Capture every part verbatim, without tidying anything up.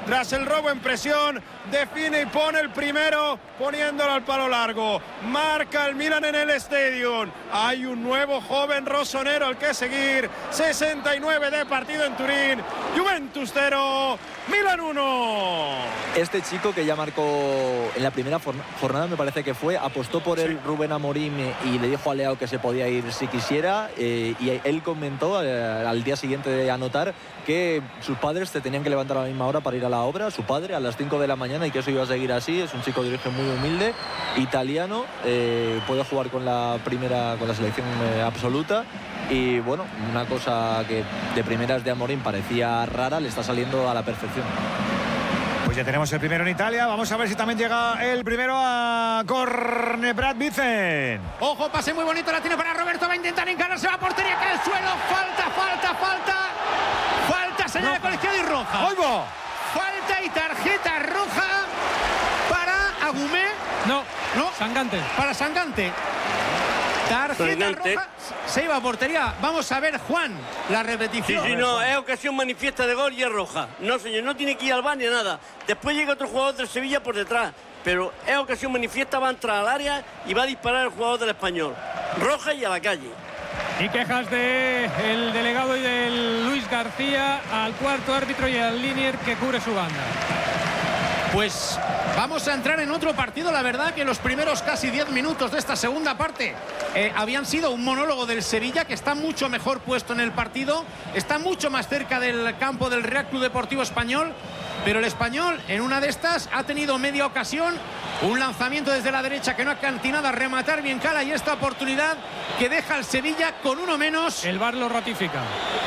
tras el robo en presión, define y pone el primero, poniéndolo al palo largo. Marca el Milan en el Stadium. Hay un nuevo joven rosonero al que seguir. sesenta y nueve de partido en Turín. Juventus cero, Milan uno. Este chico que ya marcó en la primera jornada, me parece que fue, apostó por él sí. Rubén Amorim y le dijo a Leao que se podía ir si quisiera, eh, y él comentó eh, al día siguiente de anotar que sus padres se tenían que levantar a la misma hora para ir a la obra, su padre a las cinco de la mañana, y que eso iba a seguir así. Es un chico de origen muy humilde, italiano, eh, puede jugar con la primera, con la selección eh, absoluta, y bueno, una cosa que de primeras de Amorim parecía rara, le está saliendo a la perfección. Pues ya tenemos el primero en Italia. Vamos a ver si también llega el primero a Corne Brad Vicen. Ojo, pase muy bonito, la tiene para Roberto, va a intentar encararse, va a portería, cae al suelo, falta, falta, falta. Falta, señal de colegiado y roja. ¡Oigo! Falta y tarjeta roja para Agumé. No, no, Sangante. Para Sangante. Tarjeta Sangante. roja, se iba a portería. Vamos a ver, Juan, la repetición. Sí, sí, no, es ocasión manifiesta de gol y es roja. No, señor, no tiene que ir al bar ni a nada. Después llega otro jugador del Sevilla por detrás, pero es ocasión manifiesta, va a entrar al área y va a disparar el jugador del Español. Roja y a la calle. Y quejas del delegado y del Luis García al cuarto árbitro y al linier que cubre su banda. Pues vamos a entrar en otro partido. La verdad que los primeros casi diez minutos de esta segunda parte eh, habían sido un monólogo del Sevilla, que está mucho mejor puesto en el partido, está mucho más cerca del campo del Real Club Deportivo Español, pero el Español en una de estas ha tenido media ocasión, un lanzamiento desde la derecha que no ha cantinado a rematar bien Cala, y esta oportunidad que deja al Sevilla con uno menos. El V A R lo ratifica.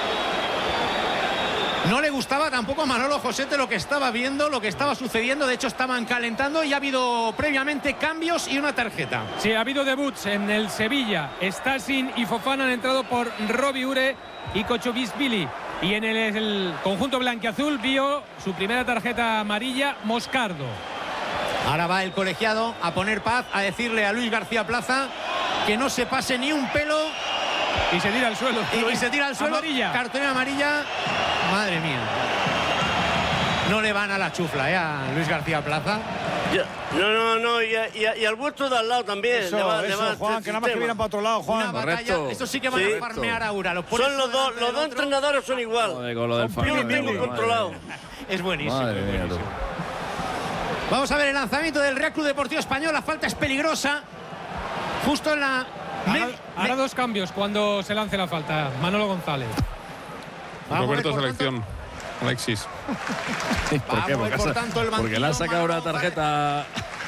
No le gustaba tampoco a Manolo Josete lo que estaba viendo, lo que estaba sucediendo. De hecho, estaban calentando y ha habido previamente cambios y una tarjeta. Sí, ha habido debuts en el Sevilla. Stasin y Fofana han entrado por Robbie Ure y Kochobisvili. Y en el, el conjunto blanquiazul vio su primera tarjeta amarilla Moscardo. Ahora va el colegiado a poner paz, a decirle a Luis García Plaza que no se pase ni un pelo. Y se tira al suelo. Y, y se tira al suelo. Amarilla. Cartulina amarilla. Madre mía. No le van a la chufla, ¿eh? A Luis García Plaza. Ya, no, no, no. Y, a, y, a, y al vuestro de al lado también. Eso, le va, eso, le va Juan, que nada más que miran para otro lado, Juan. Una batalla. Eso sí que van sí. a farmear a Ura. Los son los dos, los dos entrenadores son igual. Joder, con lo del Yo los tengo controlados. Es buenísimo. Madre mía, buenísimo. Vamos a ver el lanzamiento del Real Club Deportivo Español. La falta es peligrosa. Justo en la... Hará, hará dos cambios cuando se lance la falta. Manolo González. Roberto selección. Alexis. ¿Por qué? Porque, por tanto, el porque le ha sacado una tarjeta.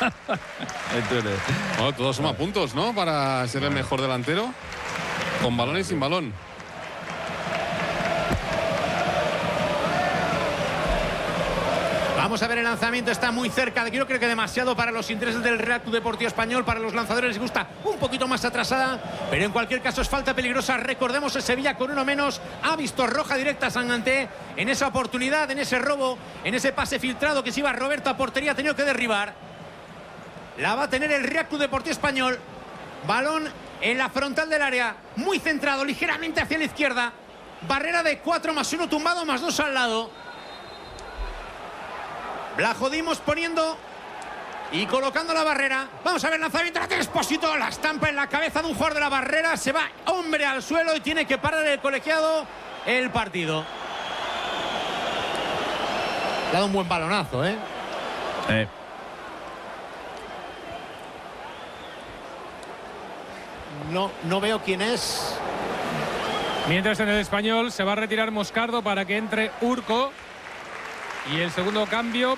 Oh, todos suma puntos, ¿no? Para ser el mejor delantero. Con balón y sin balón. Vamos a ver el lanzamiento, está muy cerca. Yo creo que demasiado para los intereses del Real Club Deportivo Español. Para los lanzadores les gusta un poquito más atrasada, pero en cualquier caso es falta peligrosa. Recordemos, el Sevilla con uno menos ha visto roja directa a Sangante en esa oportunidad, en ese robo, en ese pase filtrado que se iba Roberto a portería, ha tenido que derribar. La va a tener el Real Club Deportivo Español. Balón en la frontal del área, muy centrado, ligeramente hacia la izquierda. Barrera de cuatro más uno tumbado, más dos al lado. Blajodimos poniendo y colocando la barrera. Vamos a ver el lanzamiento. La tiene Expósito, la estampa en la cabeza de un jugador de la barrera. Se va hombre al suelo y tiene que parar el colegiado el partido. Le ha dado un buen balonazo, ¿eh? Eh. No, no veo quién es. Mientras en el Español se va a retirar Moscardo para que entre Urco. Y el segundo cambio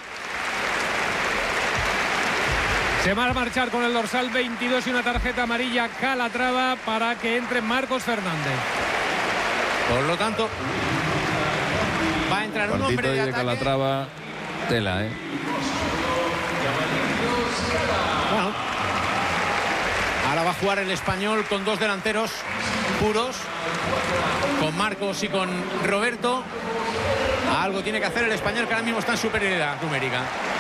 se va a marchar con el dorsal veintidós y una tarjeta amarilla Calatrava para que entre Marcos Fernández. Por lo tanto, va a entrar un hombre de, de ataque. Calatrava, tela, ¿eh? Bueno, ahora va a jugar el Español con dos delanteros puros, con Marcos y con Roberto. Algo tiene que hacer el Español, que ahora mismo está en superioridad numérica.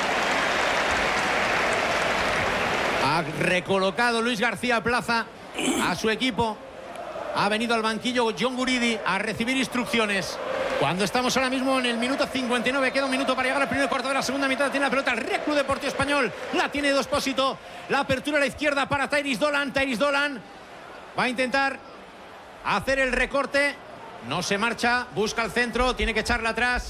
Ha recolocado Luis García Plaza a su equipo. Ha venido al banquillo John Guridi a recibir instrucciones. Cuando estamos ahora mismo en el minuto cincuenta y nueve, queda un minuto para llegar al primer cuarto de segunda mitad tiene la pelota el Real Club Deportivo Español. La tiene Despósito. La apertura a la izquierda para Tyrese Dolan. Tyrese Dolan va a intentar hacer el recorte. No se marcha. Busca el centro. Tiene que echarla atrás.